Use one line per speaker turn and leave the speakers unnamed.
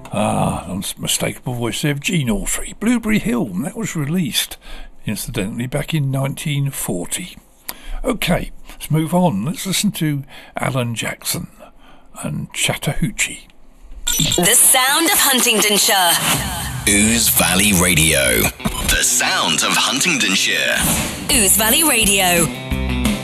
Unmistakable voice there of Gene Autry. Blueberry Hill, and that was released, incidentally, back in 1940. Okay, let's move on. Let's listen to Alan Jackson and Chattahoochee.
The sound of Huntingdonshire.
Ouse Valley Radio. The sound of Huntingdonshire.
Ouse Valley Radio.